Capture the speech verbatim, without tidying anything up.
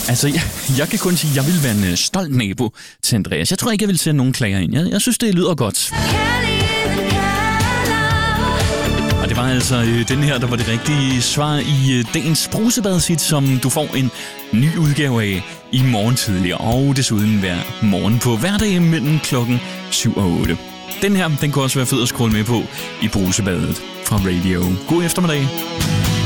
Altså, jeg, jeg kan kun sige, at jeg vil være en stolt nabo til Andreas. Jeg tror ikke, jeg vil sende nogen klager ind. Jeg, jeg synes, det lyder godt. Og det var altså øh, den her, der var det rigtige svar i øh, dagens brusebadshit, som du får en ny udgave af i morgen tidligere. Og desuden hver morgen på hverdag mellem klokken syv og otte. Den her, den kunne også være fed at scrolle med på i brusebadet fra Radio. God eftermiddag.